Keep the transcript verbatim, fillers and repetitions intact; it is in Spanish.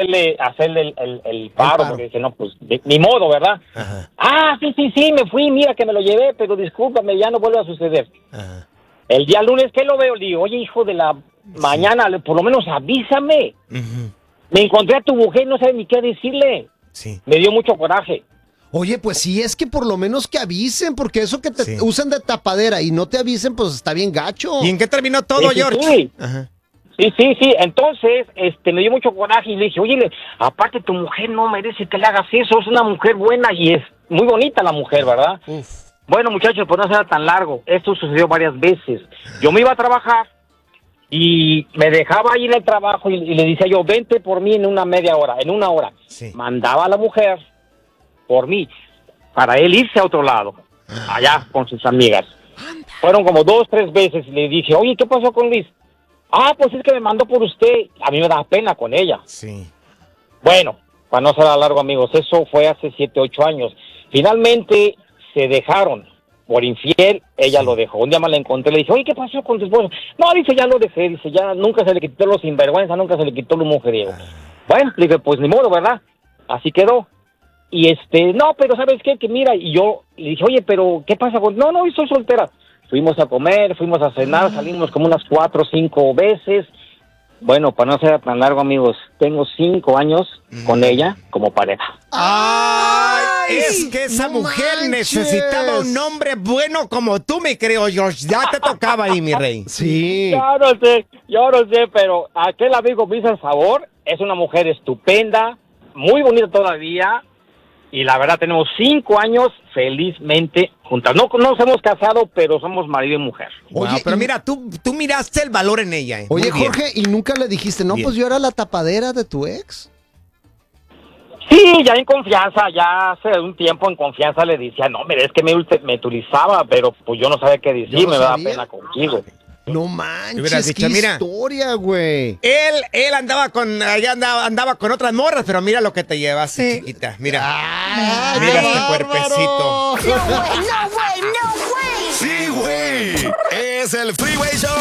hacerle, hacerle el, el, el paro, paro. porque dice, no, pues, de, ni modo, ¿verdad? Ajá. Ah, sí, sí, sí, me fui, mira que me lo llevé, pero discúlpame, ya no vuelve a suceder. Ajá. El día lunes que lo veo, le digo, oye, hijo de la mañana, por lo menos avísame. Ujú. Me encontré a tu mujer, no sé ni qué decirle. Sí. Me dio mucho coraje. Oye, pues sí, es que por lo menos que avisen, porque eso que te Sí. usan de tapadera y no te avisen, pues está bien gacho. ¿Y en qué terminó todo, Sí, sí, George? sí. Ajá. Sí, sí, sí. Entonces, este, me dio mucho coraje y le dije, oye, le- aparte tu mujer no merece que le hagas eso, es una mujer buena y es muy bonita la mujer, ¿verdad? Uf. Bueno, muchachos, pues no será tan largo. Esto sucedió varias veces. Yo me iba a trabajar y me dejaba ahí en el trabajo y, y le decía yo, vente por mí en una media hora, en una hora. Sí. Mandaba a la mujer por mí para él irse a otro lado, allá con sus amigas. Fueron como dos, tres veces y le dije, oye, ¿qué pasó con Luis? Ah, pues es que me mandó por usted. A mí me da pena con ella. Sí. Bueno, para no ser largo, amigos, eso fue hace siete, ocho años. Finalmente se dejaron por infiel, ella Sí. lo dejó. Un día me la encontré, le dije, oye, ¿qué pasó con tu esposo? No, dice, ya lo dejé, dice, ya nunca se le quitó lo sinvergüenza, nunca se le quitó lo mujeriego. Bueno, le dije, pues ni modo, ¿verdad? Así quedó. Y este, no, pero ¿sabes qué? Que mira, y yo le dije, oye, pero ¿qué pasa con...? No, no, yo soy soltera. Fuimos a comer, fuimos a cenar, salimos como unas cuatro o cinco veces. Bueno, para no ser tan largo, amigos, tengo cinco años con ella como pareja. ¡Ay! Es que esa no mujer manches. necesitaba un hombre bueno como tú, mi creo, George. Ya te tocaba ahí, mi rey. Sí. Yo no sé, yo no sé, pero aquel amigo me hizo el favor. Es una mujer estupenda, muy bonita todavía. Y la verdad, tenemos cinco años felizmente juntas. No no nos hemos casado, pero somos marido y mujer. Wow, Oye, pero y- mira, tú, tú miraste el valor en ella. eh. Oye, Muy bien. Jorge, ¿y nunca le dijiste, no, Bien. pues yo era la tapadera de tu ex? Sí, ya en confianza, ya hace un tiempo en confianza le decía, no, mire, es que me, ulte- me utilizaba, pero pues yo no sabía qué decir, Yo no me da sabía. pena contigo. No hubieras manches, dicho, qué mira. historia, güey. Él, él andaba con, allá andaba, andaba con otras morras, pero mira lo que te llevas, Sí. chiquita. Mira, ¡Ay, mira qué este bárbaro! cuerpecito. No way, no way, no way. Sí, güey. Es el Freeway Show